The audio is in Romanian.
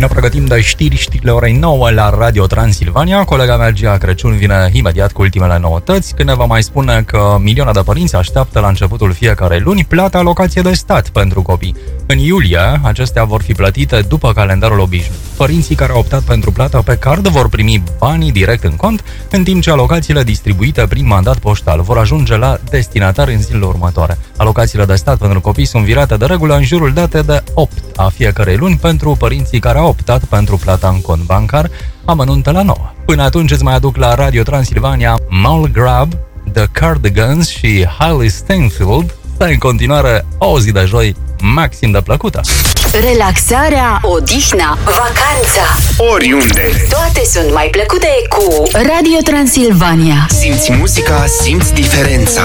ne pregătim de știrile orei 9 la Radio Transilvania. Colega mea, Gia Crăciun, vine imediat cu ultimele noutăți, când ne va mai spune că milioane de părinți așteaptă la începutul fiecarei luni plata alocație de stat pentru copii. În iulie, acestea vor fi plătite după calendarul obișnuit. Părinții care au optat pentru plata pe card vor primi banii direct în cont, în timp ce alocațiile distribuite prin mandat poștal vor ajunge la destinatari în zilele următoare. Alocațiile de stat pentru copii sunt virate de regulă în jurul datei de 8 a fiecărei luni pentru părinții care au optat pentru plata în cont bancar, amănuntă la 9. Până atunci îți mai aduc la Radio Transilvania Mall Grab, The Cardigans și Hailey Steinfeld. Stai în continuare o zi de joi maxim de plăcută. Relaxarea, odihna, vacanța, oriunde, toate sunt mai plăcute cu Radio Transilvania. simți muzica, simți diferența.